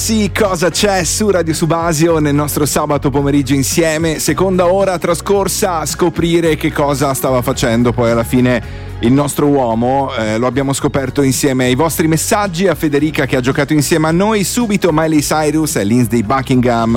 Rossi, cosa c'è su Radio Subasio nel nostro sabato pomeriggio insieme, seconda ora trascorsa a scoprire che cosa stava facendo poi alla fine il nostro uomo. Lo abbiamo scoperto insieme ai vostri messaggi, a Federica che ha giocato insieme a noi. Subito Miley Cyrus e Lindsey Buckingham